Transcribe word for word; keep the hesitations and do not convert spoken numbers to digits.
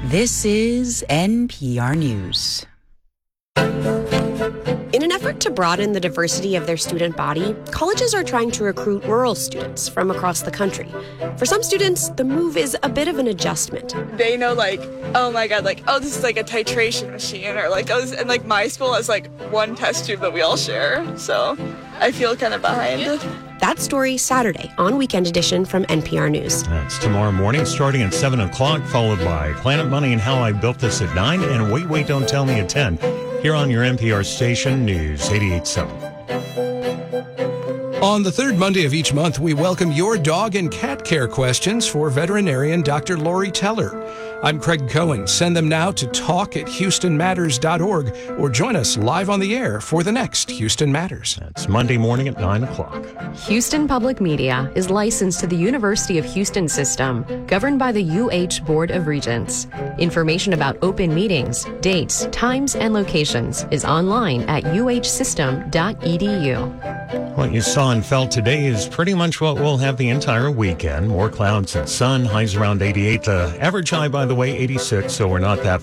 This is N P R News. In an effort to broaden the diversity of their student body, colleges are trying to recruit rural students from across the country. For some students, the move is a bit of an adjustment. They know, like, oh my god, like, oh, this is like a titration machine, or like, oh, this, and like my school has like one test tube that we all share, so I feel kind of behind. That story Saturday on Weekend Edition from N P R News. That's tomorrow morning, starting at seven o'clock, followed by Planet Money and How I Built This at nine, and Wait, Wait, Don't Tell Me at ten, here on your N P R station, News eighty-eight point seven. On the third Monday of each month, we welcome your dog and cat care questions for veterinarian Doctor Lori Teller. I'm Craig Cohen. Send them now to talk at houston matters dot org or join us live on the air for the next Houston Matters. That's Monday morning at nine o'clock. Houston Public Media is licensed to the University of Houston system, governed by the U H Board of Regents. Information about open meetings, dates, times, and locations is online at u h system dot e d u. What you saw and felt today is pretty much what we'll have the entire weekend. More clouds and sun, highs around eighty-eight. Uh, average high, by the way, eighty-six, so we're not that